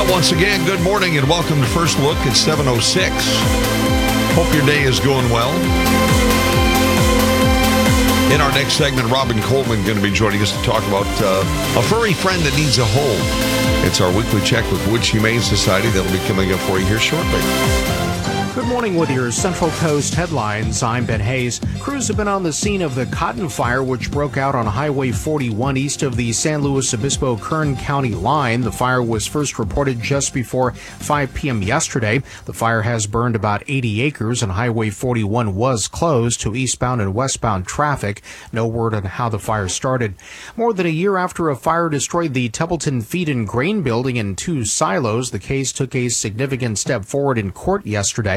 Well, once again, good morning and welcome to First Look at 7:06. Hope your day is going well. In our next segment, Robin Coleman going to be joining us to talk about a furry friend that needs a home. It's our weekly check with Woods Humane Society that'll be coming up for you here shortly. Good morning with your Central Coast headlines. I'm Ben Hayes. Crews have been on the scene of the cotton fire, which broke out on Highway 41 east of the San Luis Obispo-Kern County line. The fire was first reported just before 5 p.m. yesterday. The fire has burned about 80 acres, and Highway 41 was closed to eastbound and westbound traffic. No word on how the fire started. More than a year after a fire destroyed the Templeton Feed and Grain Building and 2 silos, the case took a significant step forward in court yesterday.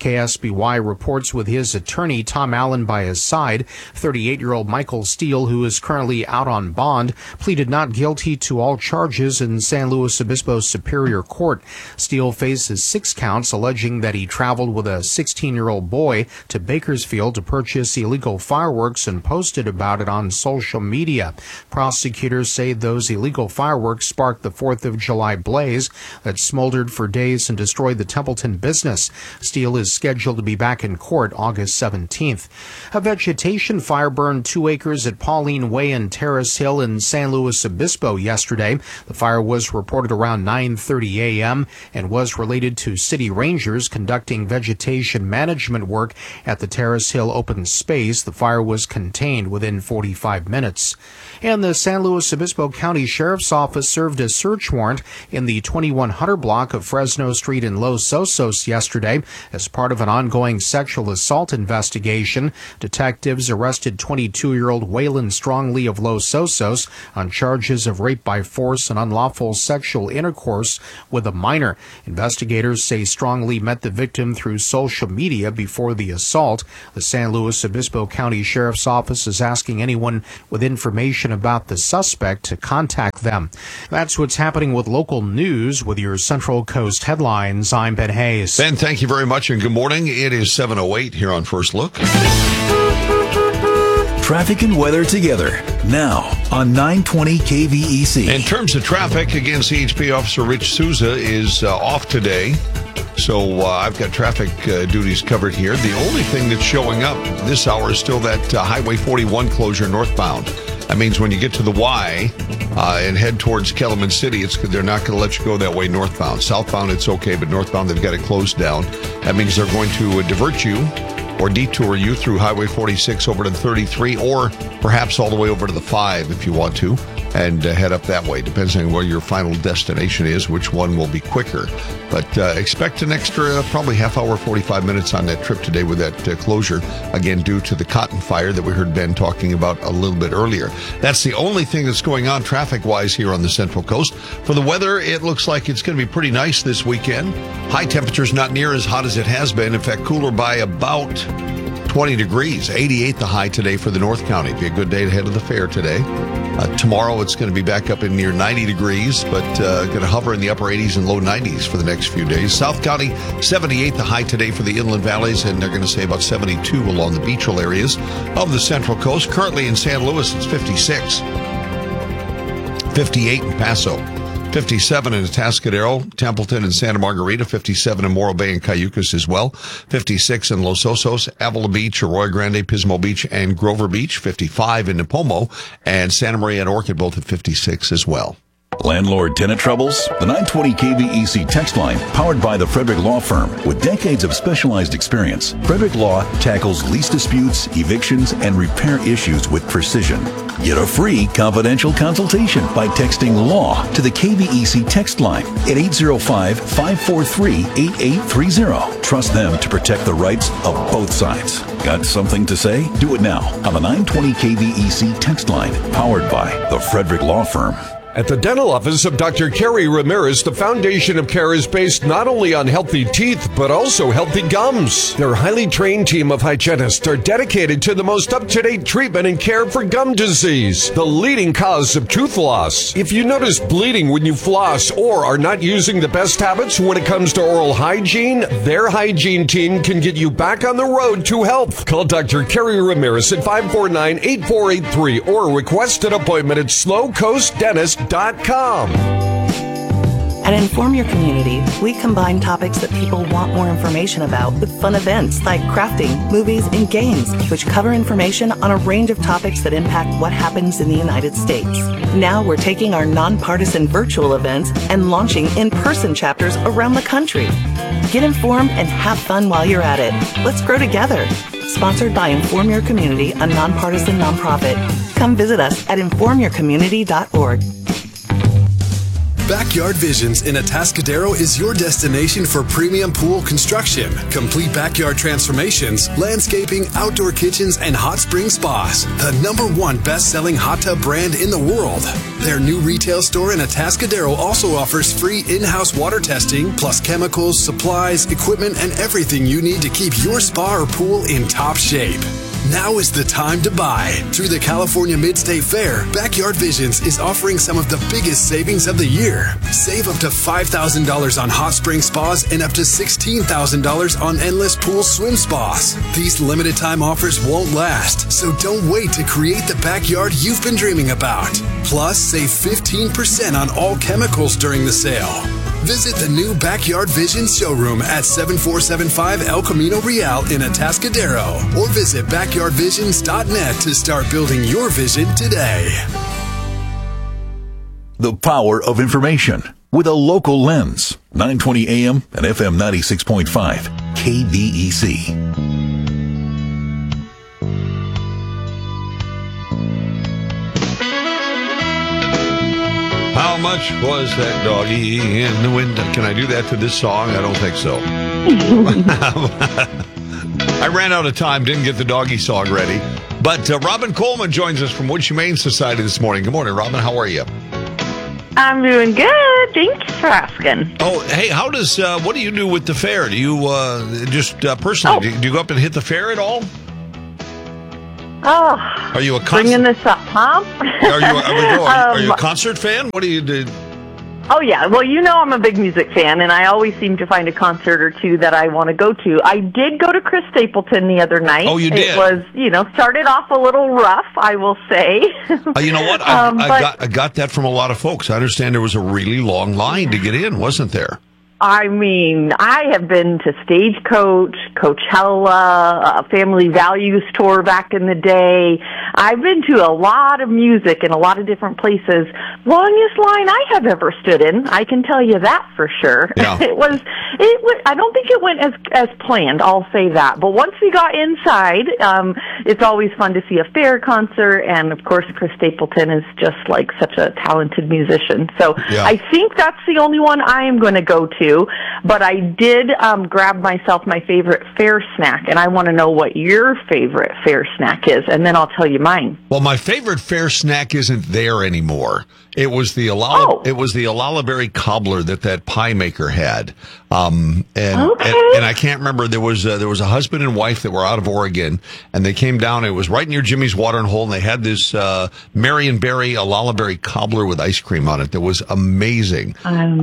KSBY reports with his attorney, Tom Allen, by his side. 38-year-old Michael Steele, who is currently out on bond, pleaded not guilty to all charges in San Luis Obispo Superior Court. Steele faces 6 counts alleging that he traveled with a 16-year-old boy to Bakersfield to purchase illegal fireworks and posted about it on social media. Prosecutors say those illegal fireworks sparked the 4th of July blaze that smoldered for days and destroyed the Templeton business. Steele is scheduled to be back in court August 17th. A vegetation fire burned 2 acres at Pauline Way and Terrace Hill in San Luis Obispo yesterday. The fire was reported around 9:30 a.m. and was related to city rangers conducting vegetation management work at the Terrace Hill open space. The fire was contained within 45 minutes. And the San Luis Obispo County Sheriff's Office served a search warrant in the 2100 block of Fresno Street in Los Osos yesterday. As part of an ongoing sexual assault investigation, detectives arrested 22-year-old Waylon Strongley of Los Osos on charges of rape by force and unlawful sexual intercourse with a minor. Investigators say Strongley met the victim through social media before the assault. The San Luis Obispo County Sheriff's Office is asking anyone with information about the suspect to contact them. That's what's happening with local news with your Central Coast headlines. I'm Ben Hayes. Ben, thank you very much and good morning. It is 7:08 here on First Look. Traffic and weather together now on 920 KVEC. In terms of traffic, again, CHP Officer Rich Souza is off today. So I've got traffic duties covered here. The only thing that's showing up this hour is still that Highway 41 closure northbound. That means when you get to the Y and head towards Kellerman City, they're not going to let you go that way northbound. Southbound, it's okay, but northbound, they've got it closed down. That means they're going to divert you or detour you through Highway 46 over to the 33, or perhaps all the way over to the 5 if you want to, and head up that way. Depends on where your final destination is, which one will be quicker. But expect an extra probably half hour, 45 minutes on that trip today with that closure, again, due to the cotton fire that we heard Ben talking about a little bit earlier. That's the only thing that's going on traffic-wise here on the Central Coast. For the weather, it looks like it's going to be pretty nice this weekend. High temperatures not near as hot as it has been. In fact, cooler by about 20 degrees. 88 the high today for the North County. Be a good day ahead of the fair today. Tomorrow it's going to be back up in near 90 degrees, but going to hover in the upper 80s and low 90s for the next few days. South County, 78 the high today for the inland valleys, and they're going to say about 72 along the beachal areas of the Central Coast. Currently in San Luis, it's 56. 58 in Paso. 57 in Atascadero, Templeton, and Santa Margarita. 57 in Morro Bay and Cayucas as well. 56 in Los Osos, Avila Beach, Arroyo Grande, Pismo Beach, and Grover Beach. 55 in Nipomo, and Santa Maria and Orchid both at 56 as well. Landlord-tenant troubles? The 920 KVEC text line, powered by the Frederick Law Firm. With decades of specialized experience, Frederick Law tackles lease disputes, evictions, and repair issues with precision. Get a free confidential consultation by texting LAW to the KVEC text line at 805-543-8830. Trust them to protect the rights of both sides. Got something to say? Do it now on the 920 KVEC text line, powered by the Frederick Law Firm. At the dental office of Dr. Kerry Ramirez, the foundation of care is based not only on healthy teeth, but also healthy gums. Their highly trained team of hygienists are dedicated to the most up-to-date treatment and care for gum disease, the leading cause of tooth loss. If you notice bleeding when you floss or are not using the best habits when it comes to oral hygiene, their hygiene team can get you back on the road to health. Call Dr. Kerry Ramirez at 549-8483 or request an appointment at slowcoastdentist.com. At Inform Your Community, we combine topics that people want more information about with fun events like crafting, movies, and games, which cover information on a range of topics that impact what happens in the United States. Now we're taking our nonpartisan virtual events and launching in-person chapters around the country. Get informed and have fun while you're at it. Let's grow together. Sponsored by Inform Your Community, a nonpartisan nonprofit. Come visit us at informyourcommunity.org. Backyard Visions in Atascadero is your destination for premium pool construction, complete backyard transformations, landscaping, outdoor kitchens, and hot spring spas. The #1 best-selling hot tub brand in the world. Their new retail store in Atascadero also offers free in-house water testing, plus chemicals, supplies, equipment, and everything you need to keep your spa or pool in top shape. Now is the time to buy. Through the California Mid-State Fair, Backyard Visions is offering some of the biggest savings of the year. Save up to $5,000 on hot spring spas and up to $16,000 on endless pool swim spas. These limited time offers won't last, so don't wait to create the backyard you've been dreaming about. Plus, save 15% on all chemicals during the sale. Visit the new Backyard Visions showroom at 7475 El Camino Real in Atascadero, or visit backyardvisions.net to start building your vision today. The power of information with a local lens. 920 AM and FM 96.5 KVEC. How much was that doggy in the window? Can I do that to this song? I don't think so. I ran out of time, didn't get the doggy song ready. But Robin Coleman joins us from Wood Humane Society this morning. Good morning, Robin. How are you? I'm doing good. Thanks for asking. Oh, hey, how does, what do you do with the fair? Do you just personally, do you go up and hit the fair at all? Oh, are you a bringing this up, huh? Are you a concert fan? What do you do? Oh, yeah. Well, you know I'm a big music fan, and I always seem to find a concert or two that I want to go to. I did go to Chris Stapleton the other night. Oh, you did? It was, started off a little rough, I will say. You know what? I got that from a lot of folks. I understand there was a really long line to get in, wasn't there? I mean, I have been to Stagecoach, Coachella, Family Values Tour back in the day. I've been to a lot of music in a lot of different places. Longest line I have ever stood in, I can tell you that for sure. Yeah. It was, I don't think it went as planned, I'll say that. But once we got inside, it's always fun to see a fair concert, and of course Chris Stapleton is just like such a talented musician. So yeah. I think that's the only one I am going to go to. But I did grab myself my favorite fair snack, and I want to know what your favorite fair snack is, and then I'll tell you mine. Well, my favorite fair snack isn't there anymore. It was the Alala berry cobbler that pie maker had, and I can't remember. There was a husband and wife that were out of Oregon, and they came down. It was right near Jimmy's Watering Hole, and they had this Marion berry Alala berry cobbler with ice cream on it. That was amazing.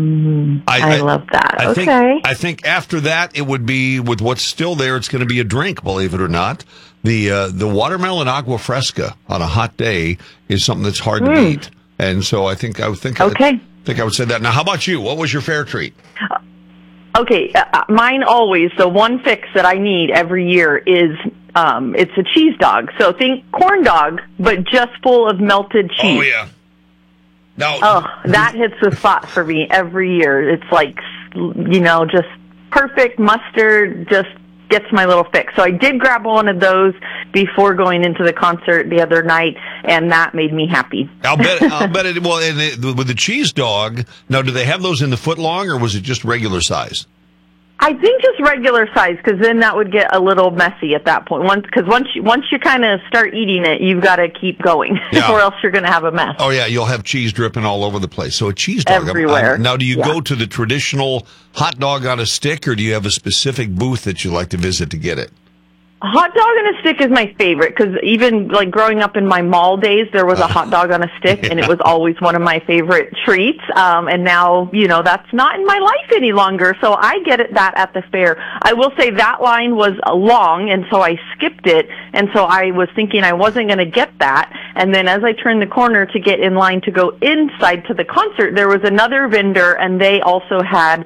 I love that. I think after that, it would be, with what's still there, it's going to be a drink. Believe it or not, the watermelon agua fresca on a hot day is something that's hard to beat. And so I think I would say that. Now, how about you? What was your fair treat? Okay, mine always, the one fix that I need every year is it's a cheese dog. So think corn dog, but just full of melted cheese. Oh, yeah. No. Oh, that hits the spot for me every year. It's like, just perfect mustard, just gets my little fix. So I did grab one of those before going into the concert the other night, and that made me happy. I'll bet it. Well, with the cheese dog, now, do they have those in the foot long, or was it just regular size? I think just regular size, because then that would get a little messy at that point. Once you kind of start eating it, you've got to keep going, or else you're going to have a mess. Oh yeah, you'll have cheese dripping all over the place. So a cheese dog everywhere. Now, do you go to the traditional hot dog on a stick, or do you have a specific booth that you like to visit to get it? A hot dog on a stick is my favorite, because even like growing up in my mall days, there was a hot dog on a stick, and it was always one of my favorite treats. And now, that's not in my life any longer, so I get that at the fair. I will say that line was long, and so I skipped it And so I was thinking I wasn't going to get that. And then as I turned the corner to get in line to go inside to the concert, there was another vendor, and they also had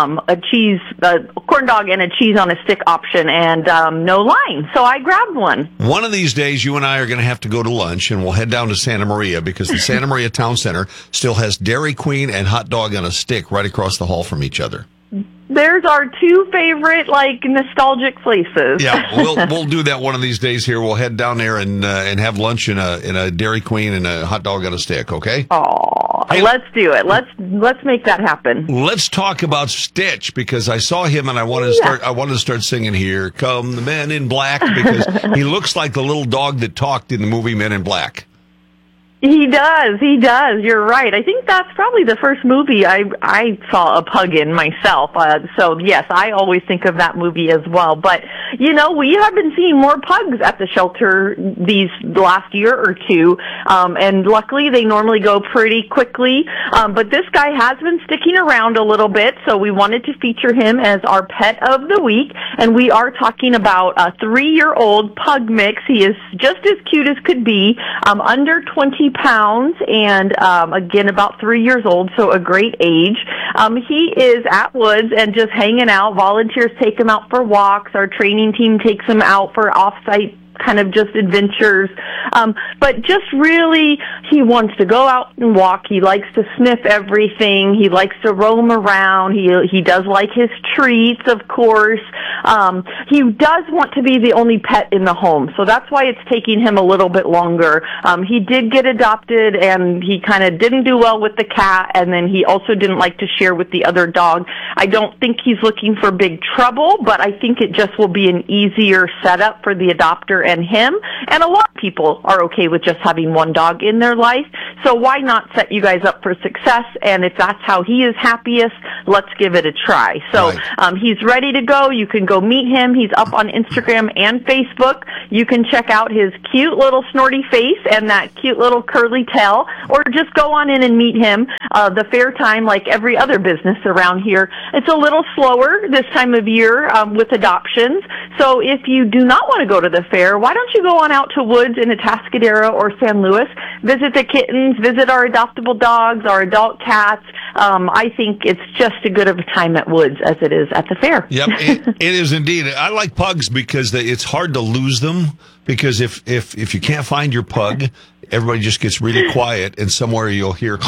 a corn dog and a cheese on a stick option, and no line. So I grabbed one. One of these days, you and I are going to have to go to lunch, and we'll head down to Santa Maria, because the Santa Maria Town Center still has Dairy Queen and hot dog on a stick right across the hall from each other. There's our two favorite, nostalgic places. Yeah, we'll do that one of these days here. We'll head down there and have lunch in a Dairy Queen and a hot dog on a stick, okay? Oh, hey, let's do it. Let's make that happen. Let's talk about Stitch, because I saw him and I wanted to start singing "Here Come the Men in Black," because he looks like the little dog that talked in the movie Men in Black. He does. You're right. I think that's probably the first movie I saw a pug in myself. So yes, I always think of that movie as well. But, we have been seeing more pugs at the shelter these last year or two. And luckily they normally go pretty quickly. But this guy has been sticking around a little bit. So we wanted to feature him as our pet of the week. And we are talking about a 3-year-old pug mix. He is just as cute as could be, under 20 pounds, and again about 3 years old, so a great age. He is at Woods and just hanging out. Volunteers take him out for walks. Our training team takes him out for off-site kind of just adventures. But just really, he wants to go out and walk. He likes to sniff everything. He likes to roam around. He does like his treats, of course. He does want to be the only pet in the home, so that's why it's taking him a little bit longer. He did get adopted, and he kind of didn't do well with the cat, and then he also didn't like to share with the other dog. I don't think he's looking for big trouble, but I think it just will be an easier setup for the adopter and him. And a lot of people are okay with just having one dog in their life, so why not set you guys up for success? And if that's how he is happiest, let's give it a try. So he's ready to go. You can go meet him. He's up on Instagram and Facebook. You can check out his cute little snorty face and that cute little curly tail, or just go on in and meet him. The fair time, like every other business around here, it's a little slower this time of year with adoptions. So if you do not want to go to the fair, why don't you go on out to Woods in Atascadero or San Luis, visit the kittens, visit our adoptable dogs, our adult cats. I think it's just as good of a time at Woods as it is at the fair. Yep, it is indeed. I like pugs because it's hard to lose them, because if you can't find your pug, everybody just gets really quiet, and somewhere you'll hear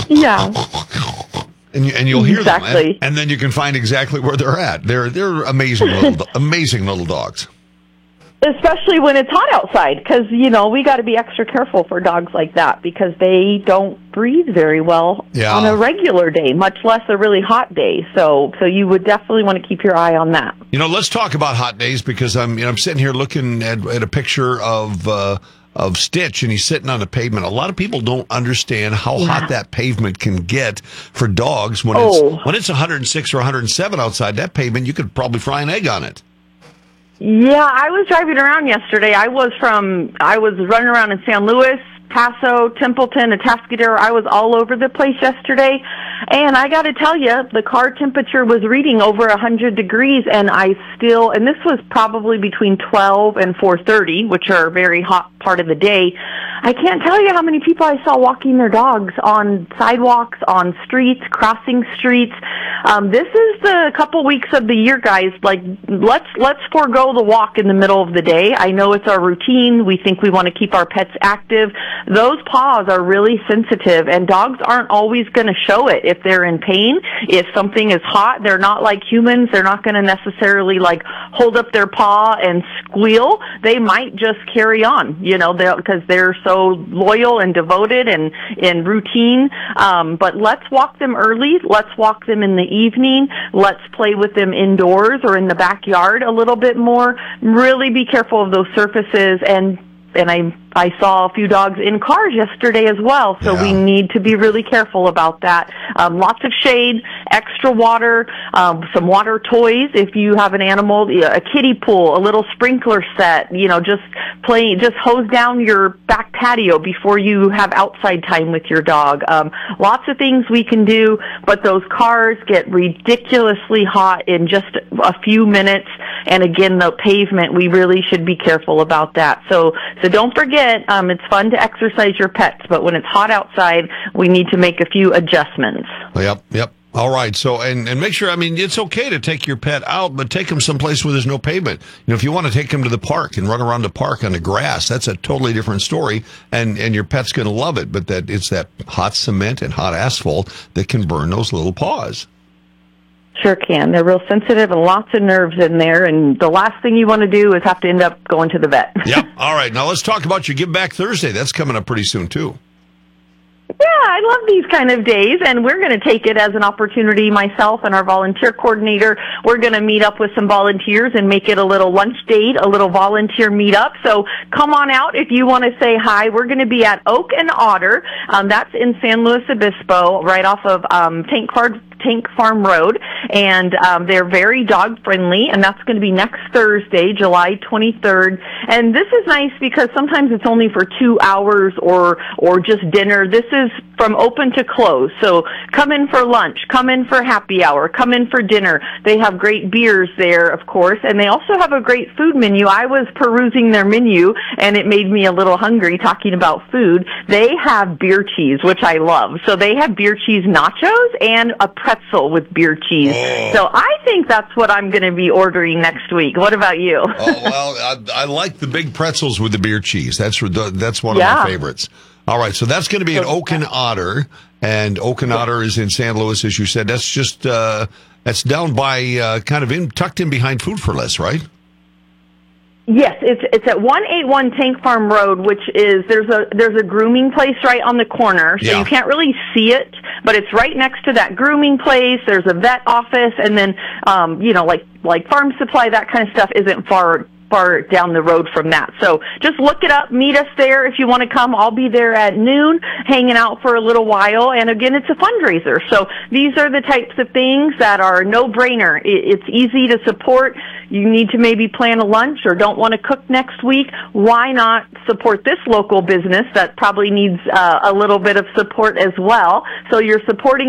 and you'll hear them, and then you can find exactly where they're at. They're amazing little dogs. Especially when it's hot outside, because, we got to be extra careful for dogs like that, because they don't breathe very well on a regular day, much less a really hot day. So you would definitely want to keep your eye on that. Let's talk about hot days, because I'm sitting here looking at a picture of Stitch, and he's sitting on the pavement. A lot of people don't understand how hot that pavement can get for dogs when it's 106 or 107 outside. That pavement, you could probably fry an egg on it. Yeah, I was driving around yesterday. I was running around in San Luis, Paso, Templeton, Atascadero. I was all over the place yesterday, and I got to tell you, the car temperature was reading over 100 degrees, and this was probably between 12 and 4:30, which are a very hot part of the day. I can't tell you how many people I saw walking their dogs on sidewalks, on streets, crossing streets. This is the couple weeks of the year, guys. Let's forego the walk in the middle of the day. I know it's our routine. We think we want to keep our pets active. Those paws are really sensitive, and dogs aren't always going to show it if they're in pain. If something is hot, they're not like humans. They're not going to necessarily hold up their paw and squeal. They might just carry on, because they're so loyal and devoted and in routine. But let's walk them early. Let's walk them in the evening. Let's play with them indoors or in the backyard a little bit more. Really be careful of those surfaces, and I I saw a few dogs in cars yesterday as well, so we need to be really careful about that. Lots of shade, extra water, some water toys if you have an animal, a kiddie pool, a little sprinkler set, just hose down your back patio before you have outside time with your dog. Lots of things we can do, but those cars get ridiculously hot in just a few minutes, and again, the pavement, we really should be careful about that. So don't forget, it's fun to exercise your pets, but when it's hot outside, we need to make a few adjustments. Yep. All right. So, and make sure, it's okay to take your pet out, but take them someplace where there's no pavement. If you want to take them to the park and run around the park on the grass, that's a totally different story. And your pet's going to love it, but it's that hot cement and hot asphalt that can burn those little paws. Sure can. They're real sensitive and lots of nerves in there, and the last thing you want to do is have to end up going to the vet. Yep. All right. Now let's talk about your Give Back Thursday. That's coming up pretty soon, too. Yeah, I love these kind of days, and we're going to take it as an opportunity, myself and our volunteer coordinator. We're going to meet up with some volunteers and make it a little lunch date, a little volunteer meetup. So come on out if you want to say hi. We're going to be at Oak and Otter. That's in San Luis Obispo, right off of Tank Farm Road, and they're very dog friendly, and that's going to be next Thursday, July 23rd. And this is nice because sometimes it's only for 2 hours or just dinner. This is from open to close. So come in for lunch, come in for happy hour, come in for dinner. They have great beers there, of course, and they also have a great food menu. I was perusing their menu, and it made me a little hungry talking about food. They have beer cheese, which I love. So they have beer cheese nachos and a pretzel with beer cheese. Oh. So I think that's what I'm going to be ordering next week. What about you? I like the big pretzels with the beer cheese. That's one of my favorites. All right, so that's going to be at Oak and Otter, and Oak and Otter is in San Luis, as you said. That's just that's down by tucked in behind Food for Less, right? Yes, it's at 181 Tank Farm Road, which is there's a grooming place right on the corner, so you can't really see it, but it's right next to that grooming place. There's a vet office, and then like farm supply, that kind of stuff isn't far down the road from that. So just look it up, meet us there if you want to come. I'll be there at noon, hanging out for a little while, and again, it's a fundraiser. So these are the types of things that are no-brainer. It's easy to support. You need to maybe plan a lunch or don't want to cook next week. Why not support this local business that probably needs a little bit of support as well? So you're supporting